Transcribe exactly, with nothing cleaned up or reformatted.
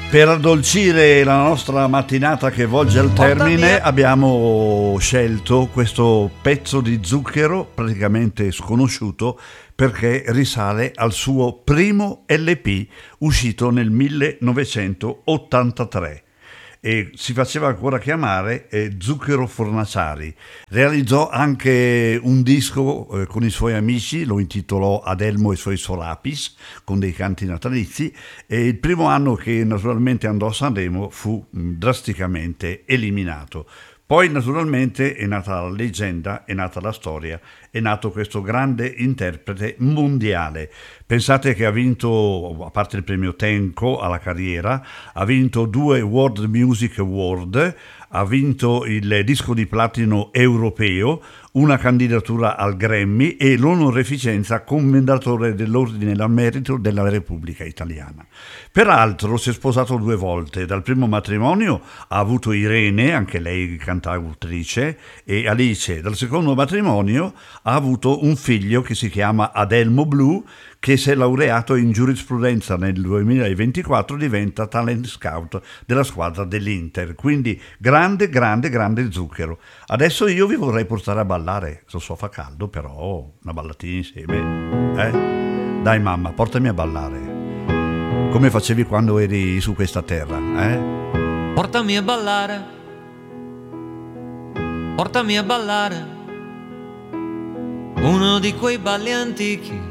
Per addolcire la nostra mattinata che volge al termine abbiamo scelto questo pezzo di zucchero praticamente sconosciuto perché risale al suo primo L P uscito nel millenovecentottantatré e si faceva ancora chiamare eh, Zucchero Fornaciari. Realizzò anche un disco eh, con i suoi amici, lo intitolò Adelmo e i suoi Solapis, con dei canti natalizi, e il primo anno che naturalmente andò a Sanremo fu mh, drasticamente eliminato. Poi naturalmente è nata la leggenda, è nata la storia, è nato questo grande interprete mondiale. Pensate che ha vinto, a parte il premio Tenco alla carriera, ha vinto due World Music Award, ha vinto il disco di platino europeo, una candidatura al Grammy e l'onoreficenza commendatore dell'Ordine al Merito della Repubblica Italiana. Peraltro si è sposato due volte. Dal primo matrimonio ha avuto Irene, anche lei cantautrice, e Alice. Dal secondo matrimonio ha avuto un figlio che si chiama Adelmo Blu, che si è laureato in giurisprudenza nel duemilaventiquattro, diventa talent scout della squadra dell'Inter. Quindi grande, grande, grande zucchero. Adesso io vi vorrei portare a ballare. So, so fa caldo, però una ballatina insieme. Eh? Dai mamma, portami a ballare. Come facevi quando eri su questa terra, eh? Portami a ballare. Portami a ballare. Uno di quei balli antichi